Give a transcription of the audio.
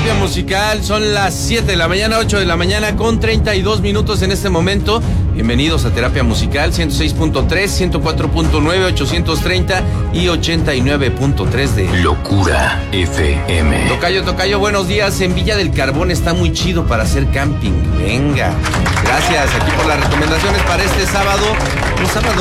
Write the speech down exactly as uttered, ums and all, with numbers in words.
Terapia Musical, son las siete de la mañana, ocho de la mañana con treinta y dos minutos en este momento. Bienvenidos a Terapia Musical, ciento seis punto tres, ciento cuatro punto nueve, ochocientos treinta y ochenta y nueve punto tres de Locura F M. Tocayo, Tocayo, buenos días. En Villa del Carbón está muy chido para hacer camping. Venga. Gracias aquí por las recomendaciones para este sábado. Un sábado